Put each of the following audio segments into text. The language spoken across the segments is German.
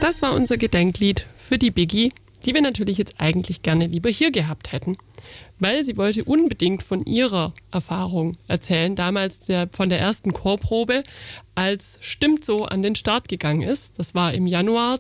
Das war unser Gedenklied für die Biggie, die wir natürlich jetzt eigentlich gerne lieber hier gehabt hätten. Weil sie wollte unbedingt von ihrer Erfahrung erzählen, damals von der ersten Chorprobe, als Stimmt so an den Start gegangen ist. Das war im Januar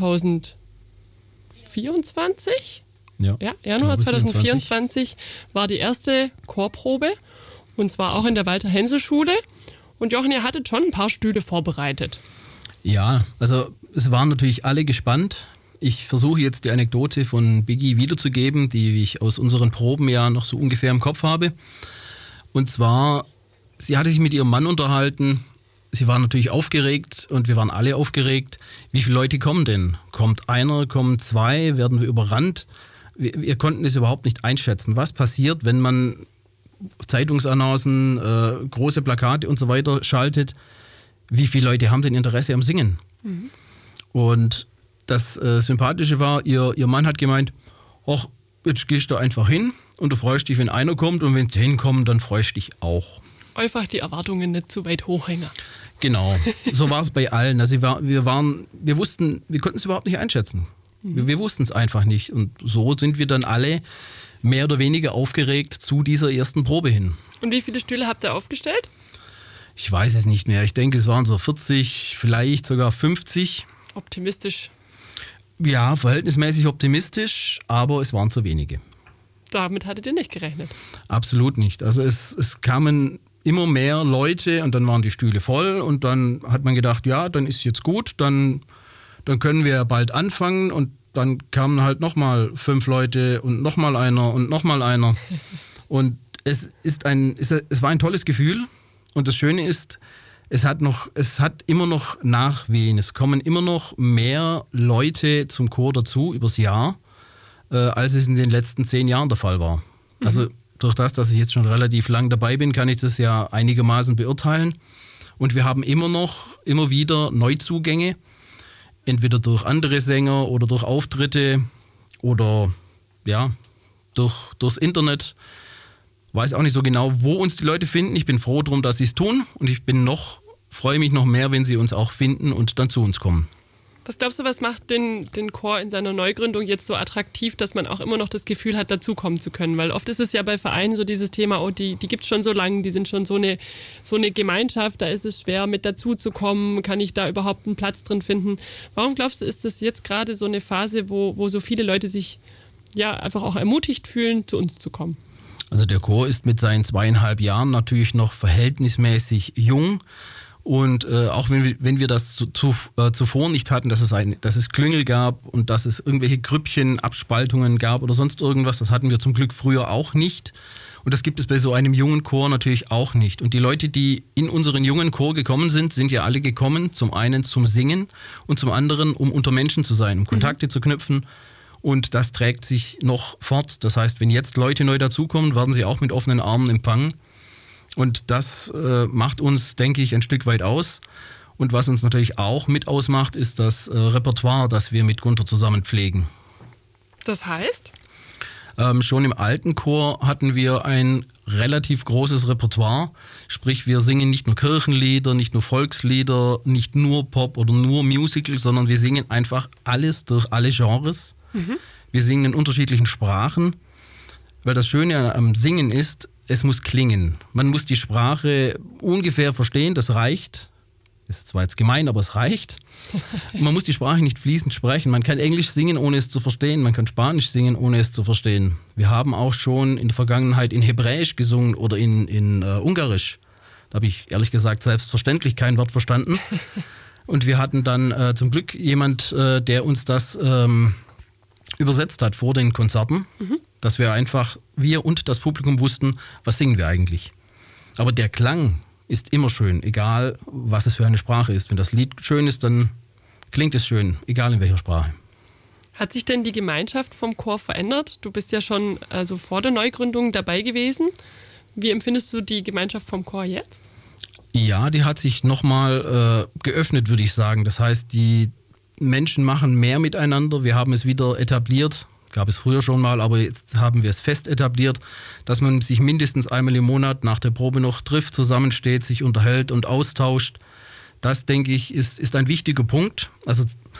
2024. Ja, Januar 2024 war die erste Chorprobe. Und zwar auch in der Walter-Hensel-Schule. Und Jochen, ihr hattet schon ein paar Stühle vorbereitet. Ja, also es waren natürlich alle gespannt. Ich versuche jetzt die Anekdote von Biggie wiederzugeben, die ich aus unseren Proben ja noch so ungefähr im Kopf habe. Und zwar, sie hatte sich mit ihrem Mann unterhalten. Sie war natürlich aufgeregt und wir waren alle aufgeregt. Wie viele Leute kommen denn? Kommt einer, kommen zwei, werden wir überrannt? Wir konnten es überhaupt nicht einschätzen. Was passiert, wenn man Zeitungsannoncen, große Plakate und so weiter schaltet? Wie viele Leute haben denn Interesse am Singen? Mhm. Und das Sympathische war, ihr Mann hat gemeint, ach, jetzt gehst du einfach hin und du freust dich, wenn einer kommt und wenn 10 kommen, dann freust du dich auch. Einfach die Erwartungen nicht zu weit hochhängen. Genau, so war es bei allen. Also wir konnten es überhaupt nicht einschätzen. Wir wussten es einfach nicht. Und so sind wir dann alle mehr oder weniger aufgeregt zu dieser ersten Probe hin. Und wie viele Stühle habt ihr aufgestellt? Ich weiß es nicht mehr. Ich denke, es waren so 40, vielleicht sogar 50. Optimistisch. Ja, verhältnismäßig optimistisch, aber es waren zu wenige. Damit hattet ihr nicht gerechnet? Absolut nicht. Also es kamen immer mehr Leute und dann waren die Stühle voll und dann hat man gedacht, ja, dann ist jetzt gut, dann können wir bald anfangen und dann kamen halt nochmal 5 Leute und nochmal einer und nochmal einer. Und es war ein tolles Gefühl und das Schöne ist, es hat immer noch Nachwehen. Es kommen immer noch mehr Leute zum Chor dazu übers Jahr, als es in den letzten 10 Jahren der Fall war. Also durch das, dass ich jetzt schon relativ lang dabei bin, kann ich das ja einigermaßen beurteilen. Und wir haben immer wieder Neuzugänge, entweder durch andere Sänger oder durch Auftritte oder ja, durchs Internet. Weiß auch nicht so genau, wo uns die Leute finden. Ich bin froh drum, dass sie es tun und ich freue mich noch mehr, wenn sie uns auch finden und dann zu uns kommen. Was glaubst du, was macht den Chor in seiner Neugründung jetzt so attraktiv, dass man auch immer noch das Gefühl hat, dazukommen zu können? Weil oft ist es ja bei Vereinen so dieses Thema, oh, die gibt es schon so lange, die sind schon so eine Gemeinschaft, da ist es schwer, mit dazuzukommen, kann ich da überhaupt einen Platz drin finden? Warum glaubst du, ist das jetzt gerade so eine Phase, wo so viele Leute sich ja einfach auch ermutigt fühlen, zu uns zu kommen? Also der Chor ist mit seinen 2,5 Jahren natürlich noch verhältnismäßig jung. Und auch wenn wir das zuvor nicht hatten, dass es Klüngel gab und dass es irgendwelche Grüppchen, Abspaltungen gab oder sonst irgendwas, das hatten wir zum Glück früher auch nicht. Und das gibt es bei so einem jungen Chor natürlich auch nicht. Und die Leute, die in unseren jungen Chor gekommen sind ja alle gekommen, zum einen zum Singen und zum anderen, um unter Menschen zu sein, um Kontakte zu knüpfen. Und das trägt sich noch fort. Das heißt, wenn jetzt Leute neu dazukommen, werden sie auch mit offenen Armen empfangen. Und das macht uns, denke ich, ein Stück weit aus. Und was uns natürlich auch mit ausmacht, ist das Repertoire, das wir mit Gunther zusammen pflegen. Das heißt? Schon im alten Chor hatten wir ein relativ großes Repertoire. Sprich, wir singen nicht nur Kirchenlieder, nicht nur Volkslieder, nicht nur Pop oder nur Musical, sondern wir singen einfach alles durch alle Genres. Wir singen in unterschiedlichen Sprachen, weil das Schöne am Singen ist, es muss klingen. Man muss die Sprache ungefähr verstehen, das reicht. Das ist zwar jetzt gemein, aber es reicht. Man muss die Sprache nicht fließend sprechen. Man kann Englisch singen, ohne es zu verstehen. Man kann Spanisch singen, ohne es zu verstehen. Wir haben auch schon in der Vergangenheit in Hebräisch gesungen oder in Ungarisch. Da habe ich ehrlich gesagt selbstverständlich kein Wort verstanden. Und wir hatten dann zum Glück jemand, der uns das übersetzt hat vor den Konzerten, dass wir und das Publikum wussten, was singen wir eigentlich. Aber der Klang ist immer schön, egal was es für eine Sprache ist. Wenn das Lied schön ist, dann klingt es schön, egal in welcher Sprache. Hat sich denn die Gemeinschaft vom Chor verändert? Du bist ja schon vor der Neugründung dabei gewesen. Wie empfindest du die Gemeinschaft vom Chor jetzt? Ja, die hat sich nochmal geöffnet, würde ich sagen. Das heißt, die Menschen machen mehr miteinander. Wir haben es wieder etabliert. Gab es früher schon mal, aber jetzt haben wir es fest etabliert, dass man sich mindestens einmal im Monat nach der Probe noch trifft, zusammensteht, sich unterhält und austauscht. Das, denke ich, ist ein wichtiger Punkt. Also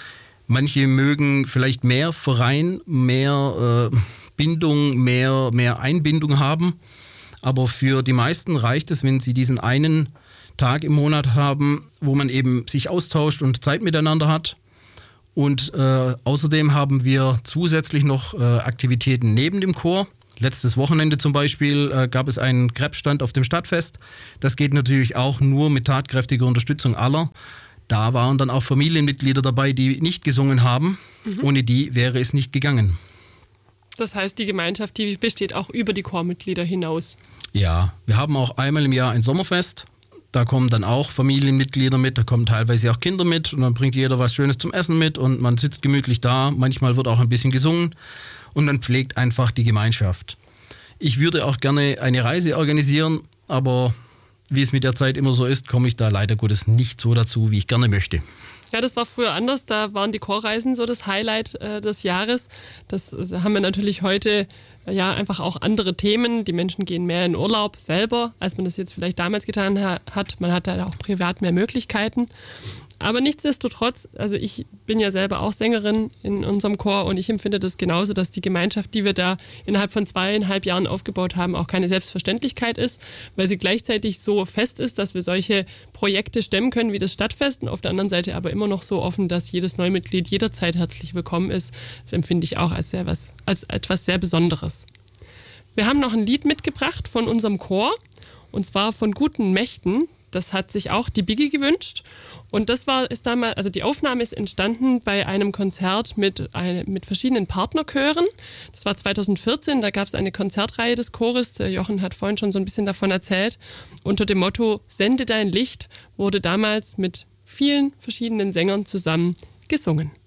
Manche mögen vielleicht mehr Verein, mehr Bindung, mehr Einbindung haben. Aber für die meisten reicht es, wenn sie diesen einen Tag im Monat haben, wo man eben sich austauscht und Zeit miteinander hat. Und außerdem haben wir zusätzlich noch Aktivitäten neben dem Chor. Letztes Wochenende zum Beispiel gab es einen Krebsstand auf dem Stadtfest. Das geht natürlich auch nur mit tatkräftiger Unterstützung aller. Da waren dann auch Familienmitglieder dabei, die nicht gesungen haben. Ohne die wäre es nicht gegangen. Das heißt, die Gemeinschaft, die besteht auch über die Chormitglieder hinaus. Ja, wir haben auch einmal im Jahr ein Sommerfest. Da kommen dann auch Familienmitglieder mit, da kommen teilweise auch Kinder mit und dann bringt jeder was Schönes zum Essen mit und man sitzt gemütlich da. Manchmal wird auch ein bisschen gesungen und man pflegt einfach die Gemeinschaft. Ich würde auch gerne eine Reise organisieren, aber wie es mit der Zeit immer so ist, komme ich da leider Gottes nicht so dazu, wie ich gerne möchte. Ja, das war früher anders. Da waren die Chorreisen so das Highlight des Jahres. Da haben wir natürlich heute ja einfach auch andere Themen. Die Menschen gehen mehr in Urlaub selber, als man das jetzt vielleicht damals getan hat. Man hat da auch privat mehr Möglichkeiten. Aber nichtsdestotrotz, also ich bin ja selber auch Sängerin in unserem Chor und ich empfinde das genauso, dass die Gemeinschaft, die wir da innerhalb von 2,5 Jahren aufgebaut haben, auch keine Selbstverständlichkeit ist, weil sie gleichzeitig so fest ist, dass wir solche Projekte stemmen können wie das Stadtfest und auf der anderen Seite aber immer noch so offen, dass jedes Neumitglied jederzeit herzlich willkommen ist. Das empfinde ich auch als etwas sehr Besonderes. Wir haben noch ein Lied mitgebracht von unserem Chor und zwar von Guten Mächten. Das hat sich auch die Biggie gewünscht. Und die Aufnahme ist entstanden bei einem Konzert mit verschiedenen Partnerchören. Das war 2014, da gab es eine Konzertreihe des Chores. Der Jochen hat vorhin schon so ein bisschen davon erzählt. Unter dem Motto Sende dein Licht wurde damals mit vielen verschiedenen Sängern zusammen gesungen.